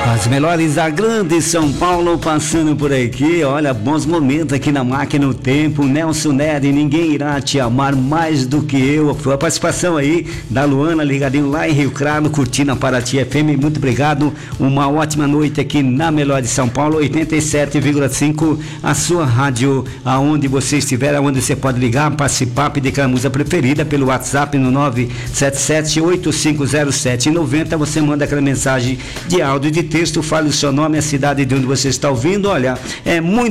As melhores da grande São Paulo passando por aqui, olha, bons momentos aqui na Máquina do Tempo. Nelson Neri, ninguém irá te amar mais do que eu. Foi a participação aí da Luana, ligadinho lá em Rio Claro, curtindo a Paraty FM. Muito obrigado, uma ótima noite aqui na Melhor de São Paulo, 87,5, a sua rádio, aonde você estiver, aonde você pode ligar, participar, pedir aquela música preferida pelo WhatsApp no 977-850790. Você manda aquela mensagem de áudio e de texto, fale o seu nome, a cidade de onde você está ouvindo. Olha, é muito